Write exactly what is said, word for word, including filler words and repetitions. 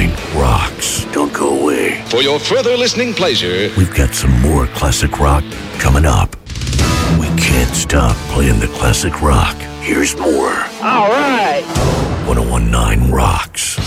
nine rocks. Don't go away. For your further listening pleasure, We've got some more classic rock coming up. We can't stop playing the classic rock. Here's more. All right. ten nineteen Rocks.